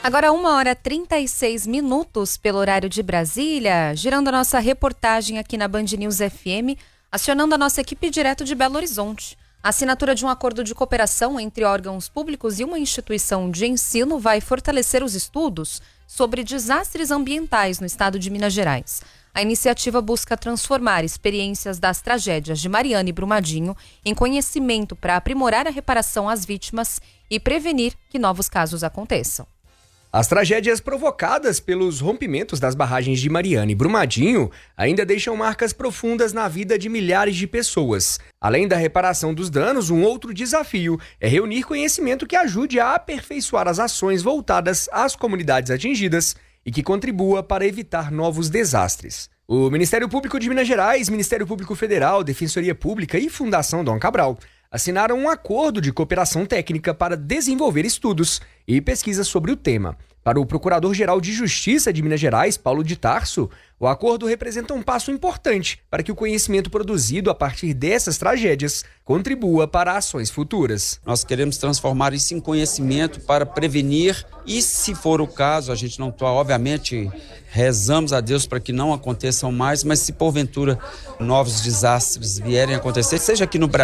Agora 1h36 pelo horário de Brasília, girando a nossa reportagem aqui na Band News FM, acionando a nossa equipe direto de Belo Horizonte. A assinatura de um acordo de cooperação entre órgãos públicos e uma instituição de ensino vai fortalecer os estudos sobre desastres ambientais no estado de Minas Gerais. A iniciativa busca transformar experiências das tragédias de Mariana e Brumadinho em conhecimento para aprimorar a reparação às vítimas e prevenir que novos casos aconteçam. As tragédias provocadas pelos rompimentos das barragens de Mariana e Brumadinho ainda deixam marcas profundas na vida de milhares de pessoas. Além da reparação dos danos, um outro desafio é reunir conhecimento que ajude a aperfeiçoar as ações voltadas às comunidades atingidas e que contribua para evitar novos desastres. O Ministério Público de Minas Gerais, Ministério Público Federal, Defensoria Pública e Fundação Dom Cabral assinaram um acordo de cooperação técnica para desenvolver estudos e pesquisas sobre o tema. Para o Procurador-Geral de Justiça de Minas Gerais, Paulo de Tarso, o acordo representa um passo importante para que o conhecimento produzido a partir dessas tragédias contribua para ações futuras. Nós queremos transformar isso em conhecimento para prevenir e, se for o caso, a gente não está, obviamente, rezamos a Deus para que não aconteçam mais, mas se porventura novos desastres vierem a acontecer, seja aqui no Brasil,